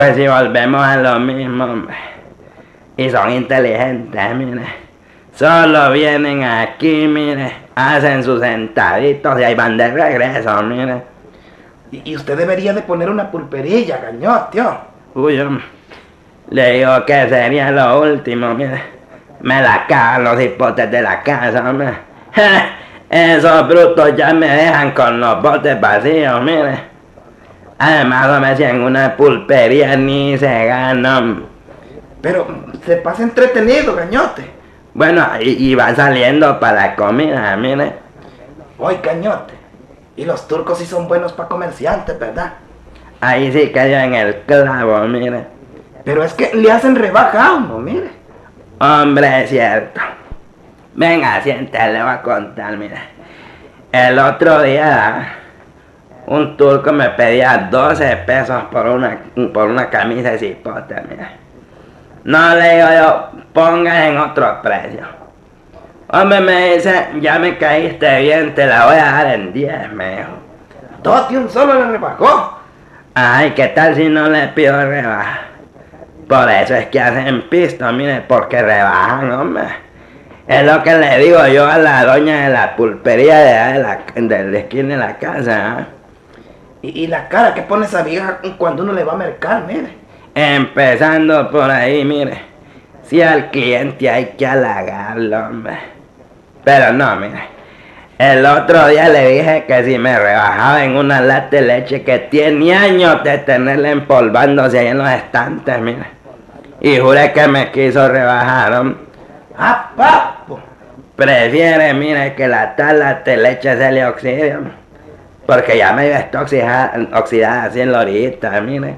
Pues si volvemos a lo mismo, hombre. Y son inteligentes, mire. Solo vienen aquí, mire. Hacen sus sentaditos y ahí van de regreso, mire. Y usted debería de poner una pulperilla, gañotio. Uy, hombre. Le digo que sería lo último, mire. Me la cagan los hipotes de la casa, hombre. Esos brutos ya me dejan con los botes vacíos, mire. Además, hombre, si en una pulpería ni se ganan. Pero se pasa entretenido, gañote. Bueno, y va saliendo para la comida, mire. Oye, gañote. Y los turcos sí son buenos para comerciantes, ¿verdad? Ahí sí cayó en el clavo, mire. Pero es que le hacen rebaja a uno, mire. Hombre, es cierto. Venga, siéntale, le voy a contar, mire. El otro día, un turco me pedía 12 pesos por una camisa de cipote, mire. No le digo yo, ponga en otro precio. Hombre, me dice, ya me caíste bien, te la voy a dar en 10, me dijo. Todo de un solo le rebajó. Ay, ¿qué tal si no le pido rebaja? Por eso es que hacen pisto, mire, porque rebajan, hombre. Es lo que le digo yo a la doña de la pulpería de la esquina de la casa, ¿eh? Y la cara que pone esa vieja cuando uno le va a mercar, mire. Empezando por ahí, mire. Si al cliente hay que halagarlo, hombre. Pero no, mire. El otro día le dije que si me rebajaba en una lata de leche que tiene años de tenerla empolvándose ahí en los estantes, mire. Y juré que me quiso rebajar, hombre. ¡Ah, papo! Prefiere, mire, que la tala de leche se le oxide, hombre. Porque ya me está oxidada así en la orillita, mire.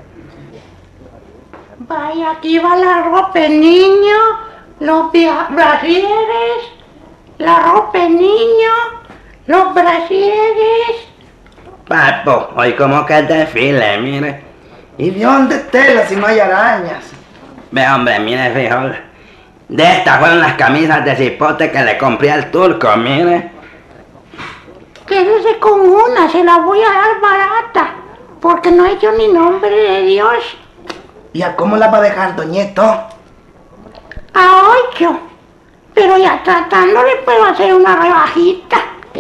Vaya, aquí va la ropa de niño, los brasieres, la ropa de niño, los brasieres. Papo, hoy como que el desfile, mire. ¿Y de dónde tela si no hay arañas? Ve, hombre, mire, frijol. De estas fueron las camisas de cipote que le compré al turco, mire. Quédese con una, se la voy a dar barata, porque no he hecho ni nombre de Dios. ¿Y a cómo la va a dejar, doñeto? A 8, pero ya tratándole puedo hacer una rebajita.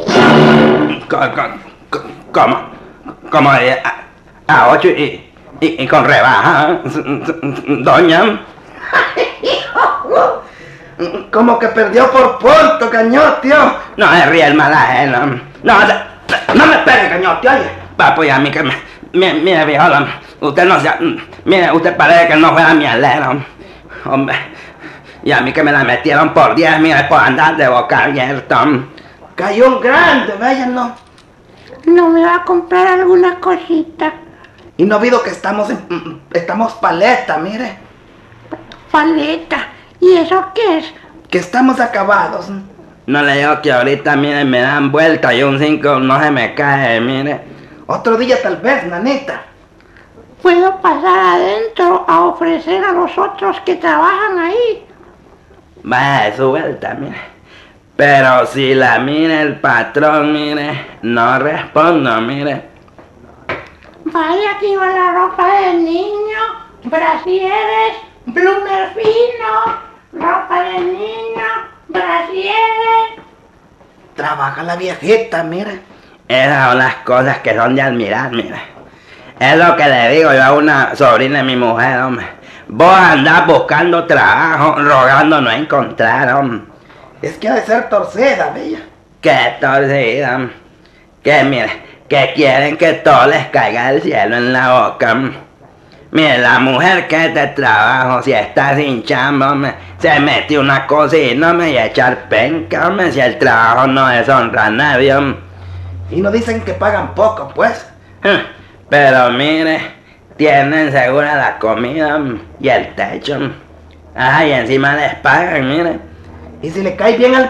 ¿Cómo? A 8 y con rebaja, doña. Como que perdió por punto, gañotio. No se ríe el mal ajeno. No me pegue, gañote, oye. Papo, y a mí que mire, viejo, usted no se... Mire, usted parece que no fuera mi alero. Hombre, y a mí que me la metieron por 10, mire, por andar de boca abierta. Cayó un grande, váyanlo. No me va a comprar alguna cosita. Y no olvido que estamos paleta, mire. Paleta. ¿Y eso qué es? Que estamos acabados. No le digo que ahorita, mire, me dan vuelta y un 5 no se me cae, mire. Otro día tal vez, nanita. Puedo pasar adentro a ofrecer a los otros que trabajan ahí. Vaya de su vuelta, mire. Pero si la mira el patrón, mire, no respondo, mire. Vaya, aquí va la ropa del niño, brasieres, bloomer fino, ropa del niño, brasieres. Trabaja la viejita, mire. Esas son las cosas que son de admirar, mire. Es lo que le digo yo a una sobrina de mi mujer, hombre. Vos andás buscando trabajo, rogando no encontrar, hombre. Es que ha de ser torcida, bella. Qué torcida, hombre. Que mire, que quieren que todo les caiga del cielo en la boca. Mire, la mujer que es de trabajo, si está sin chamba, hombre, se mete una cocina, hombre, y a echar penca, hombre, si el trabajo no deshonra a nadie, hombre. Y no dicen que pagan poco, pues. Pero mire, tienen segura la comida y el techo. Ay, encima les pagan, mire. Y si le cae bien al